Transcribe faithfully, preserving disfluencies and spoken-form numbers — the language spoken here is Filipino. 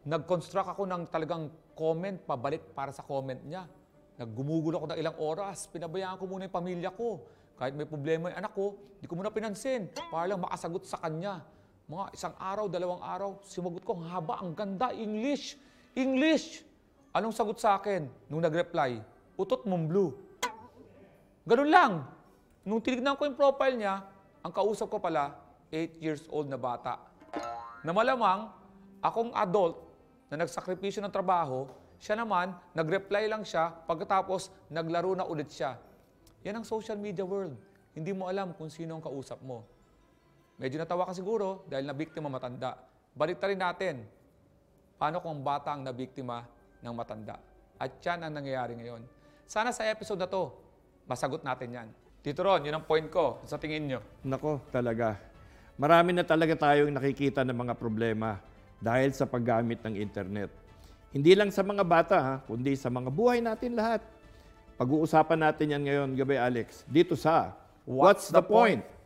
Nag-construct ako ng talagang comment pabalik para sa comment niya. Naggumugol ako ng ilang oras. Pinabayaan ko muna yung pamilya ko. Kahit may problema yung anak ko, di ko muna pinansin para lang makasagot sa kanya. Mga isang araw, dalawang araw, simagot ko, ang haba, ang ganda, English. English! Anong sagot sa akin nung nag-reply? Utot mong blue. Ganun lang. Nung tinignan ko yung profile niya, ang kausap ko pala, eight years old na bata. Na malamang, akong adult na nagsakripisyo ng trabaho, siya naman, nag-reply lang siya, pagkatapos naglaro na ulit siya. Yan ang social media world. Hindi mo alam kung sino ang kausap mo. Medyo natawa ka siguro dahil nabiktima matanda. Balik rin natin. Paano kung bata ang nabiktima ng matanda? At yan ang nangyayari ngayon. Sana sa episode na to, masagot natin yan. Tito Ron, yun ang point ko sa tingin nyo. Nako, talaga. Marami na talaga tayong nakikita ng mga problema dahil sa paggamit ng internet. Hindi lang sa mga bata, ha, kundi sa mga buhay natin lahat. Pag-uusapan natin yan ngayon, gabi Alex, dito sa What's, What's the, the Point? point?